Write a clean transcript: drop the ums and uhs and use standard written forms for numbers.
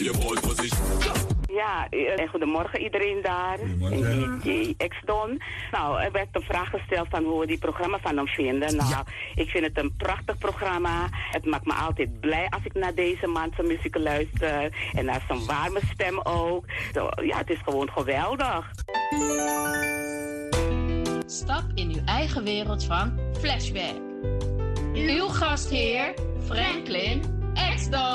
Ja, en goedemorgen iedereen daar. Goedemorgen. In X-Don. Nou, er werd een vraag gesteld van hoe we die programma van hem vinden. Nou, ik vind het een prachtig programma. Het maakt me altijd blij als ik naar deze man zijn muziek luister. En naar zijn warme stem ook. Zo, ja, het is gewoon geweldig. Stap in uw eigen wereld van Flashback. Uw gastheer, Franklin X-Don.